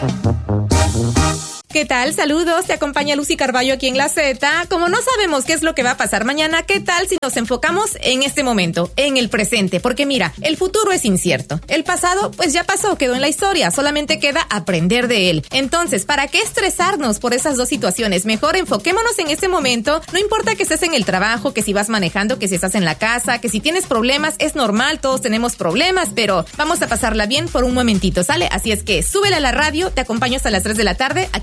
¿Qué tal? Saludos, te acompaña Lucy Carballo aquí en La Z. Como no sabemos qué es lo que va a pasar mañana, ¿qué tal si nos enfocamos en este momento, en el presente? Porque mira, el futuro es incierto. El pasado, pues ya pasó, quedó en la historia, solamente queda aprender de él. Entonces, ¿para qué estresarnos por esas dos situaciones? Mejor enfoquémonos en este momento. No importa que estés en el trabajo, que si vas manejando, que si estás en la casa, que si tienes problemas, es normal, todos tenemos problemas, pero vamos a pasarla bien por un momentito, ¿sale? Así es que súbele a la radio, te acompaño hasta las 3 de la tarde aquí